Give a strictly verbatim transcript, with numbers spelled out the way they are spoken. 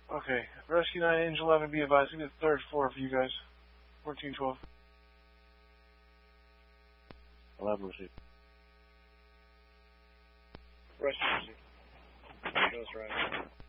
Okay. Rescue nine, Angel eleven, be advised. Give me the third floor for you guys. fourteen twelve. eleven received. Rescue received. Show us right.